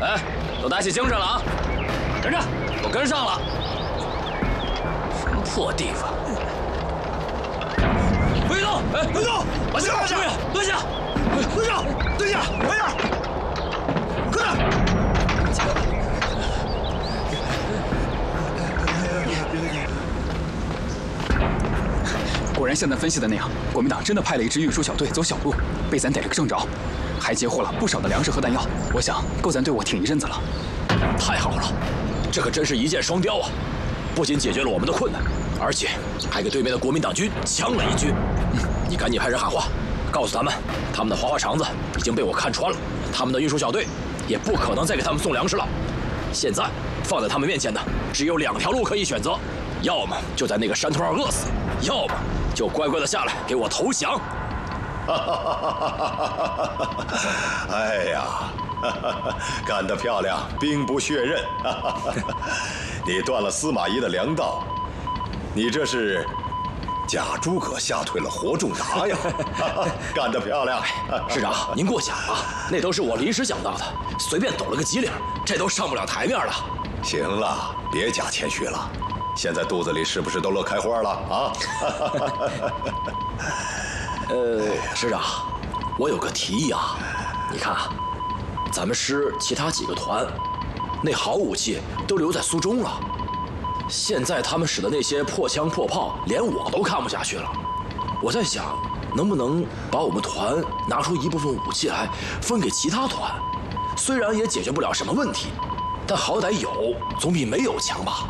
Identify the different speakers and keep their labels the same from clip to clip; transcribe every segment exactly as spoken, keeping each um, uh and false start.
Speaker 1: 哎，都打起精神了啊！跟着，我跟上了。什么破地方！不许动！哎，不许动！把枪放下！蹲下！蹲下！蹲下！快点！快点！
Speaker 2: 果然像咱分析的那样，国民党真的派了一支运输小队走小路，被咱逮了个正着，还截获了不少的粮食和弹药。我想够咱队伍挺一阵子了。
Speaker 1: 太好了，这可真是一箭双雕啊！不仅解决了我们的困难，而且还给对面的国民党军呛了一军。嗯，你赶紧派人喊话，告诉他们，他们的花花肠子已经被我看穿了，他们的运输小队也不可能再给他们送粮食了。现在放在他们面前的只有两条路可以选择，要么就在那个山头上饿死，要么就乖乖的下来给我投降。
Speaker 3: 哎呀，干得漂亮，兵不血刃。你断了司马懿的粮道，你这是假诸葛吓退了活仲达呀！干得漂亮，
Speaker 1: 市长，您过奖啊，那都是我临时想到的，随便抖了个机灵，这都上不了台面了。
Speaker 3: 行了，别假谦虚了，现在肚子里是不是都乐开花了啊？
Speaker 1: 呃，师长，我有个提议啊，你看啊，咱们师其他几个团，那好武器都留在苏中了。现在他们使的那些破枪破炮，连我都看不下去了。我在想，能不能把我们团拿出一部分武器来分给其他团？虽然也解决不了什么问题，但好歹有总比没有强吧。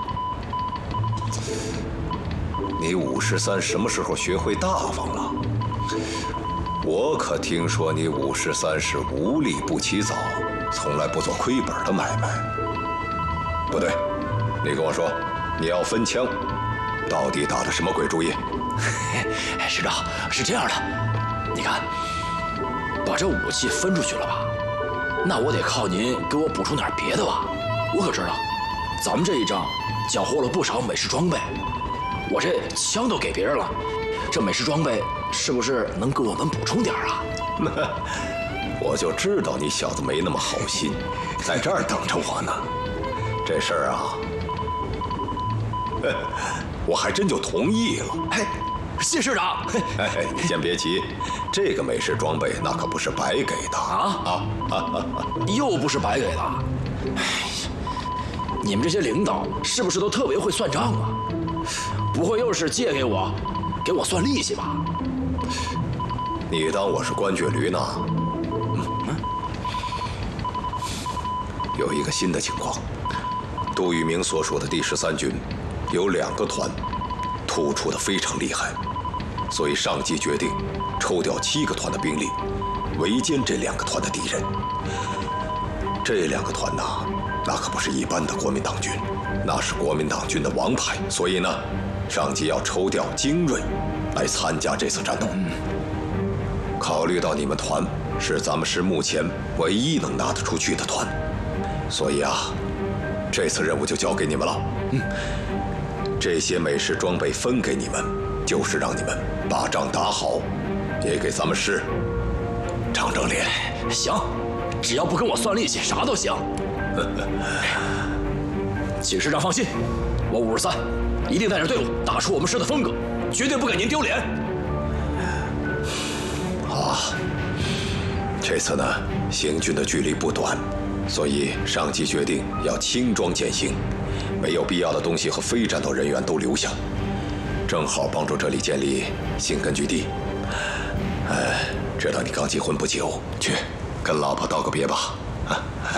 Speaker 3: 你五十三什么时候学会大方了？我可听说你五十三是无利不起早，从来不做亏本的买卖。不对，你跟我说，你要分枪，到底打的什么鬼主意？
Speaker 1: 师长，是这样的，你看，把这武器分出去了吧，那我得靠您给我补充点别的吧。我可知道，咱们这一仗缴获了不少美式装备，我这枪都给别人了，这美式装备是不是能给我们补充点啊？
Speaker 3: 我就知道你小子没那么好心，在这儿等着我呢。这事儿啊，我还真就同意了。
Speaker 1: 嘿，谢市长。
Speaker 3: 哎，你先别急，这个美式装备那可不是白给的
Speaker 1: 啊啊！又不是白给的。哎呀，你们这些领导是不是都特别会算账啊？不会又是借给我，给我算利息吧？
Speaker 3: 你当我是关阙驴呢？嗯嗯。有一个新的情况，杜聿明所属的第十三军有两个团突出的非常厉害，所以上级决定抽调七个团的兵力，围歼这两个团的敌人。这两个团呐，那可不是一般的国民党军，那是国民党军的王牌。所以呢，上级要抽调精锐来参加这次战斗。嗯，考虑到你们团是咱们师目前唯一能拿得出去的团，所以啊，这次任务就交给你们了。嗯，这些美式装备分给你们，就是让你们把仗打好，也给咱们师长长脸。
Speaker 1: 行，只要不跟我算利息，啥都行。请师长放心，我五十三一定带着队伍打出我们师的风格，绝对不给您丢脸。
Speaker 3: 好啊，这次呢，行军的距离不短，所以上级决定要轻装简行，没有必要的东西和非战斗人员都留下，正好帮助这里建立新根据地。哎，知道你刚结婚不久，去跟老婆道个别吧。啊。